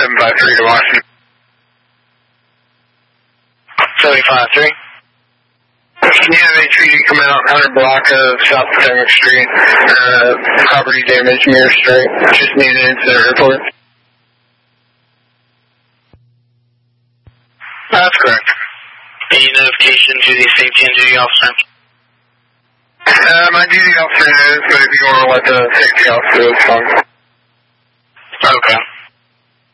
753 to Washington. 753. Can you have HPD come out 100 block of South Potomac Street, property damage, Mirror Street, just need an incident report? That's correct. Any notification to the safety and duty officer? My duty officer knows, but if you want to let the safety officer, it's fine. Okay.